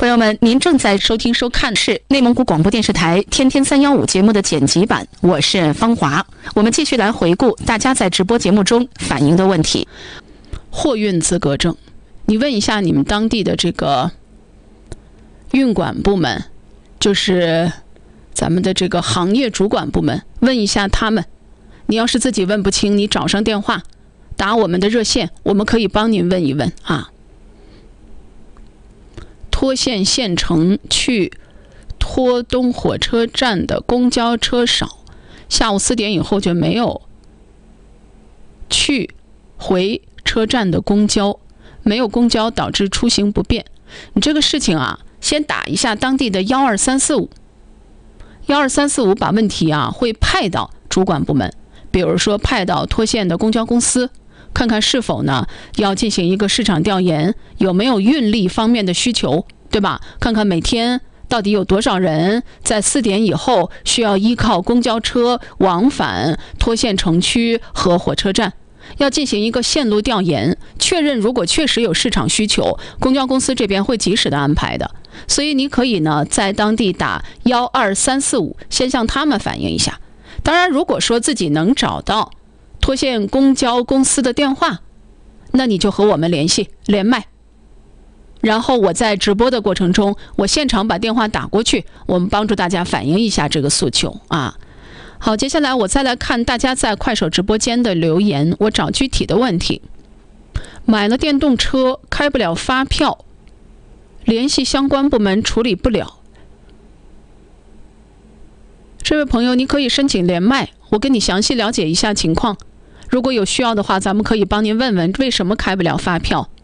友们，您正在收听收看是内蒙古广播电视台天天315节目的剪辑版，我是方华。我们继续来回顾大家在直播节目中反映的问题。 货运资格证，你问一下你们当地的这个运管部门，就是咱们的这个行业主管部门，问一下他们。你要是自己问不清，你找上电话，打我们的热线，我们可以帮您问一问啊。拖县县城去拖东火车站的公交车少，下午4点以后就没有去回车站的公交，没有公交导致出行不便。你这个事情啊，先打一下当地的12345，12345把问题啊会派到主管部门，比如说派到拖县的公交公司，看看是否呢要进行一个市场调研，有没有运力方面的需求，对吧？看看每天到底有多少人在4点以后需要依靠公交车往返拖县城区和火车站，要进行一个线路调研，确认如果确实有市场需求，公交公司这边会及时的安排的。所以你可以呢在当地打12345，先向他们反映一下。当然，如果说自己能找到拖县公交公司的电话，那你就和我们联系连麦，然后我在直播的过程中，我现场把电话打过去，我们帮助大家反映一下这个诉求啊。好，接下来我再来看大家在快手直播间的留言，我找具体的问题。买了电动车开不了发票，联系相关部门处理不了。这位朋友，你可以申请连麦，我跟你详细了解一下情况。如果有需要的话，咱们可以帮您问问为什么开不了发票。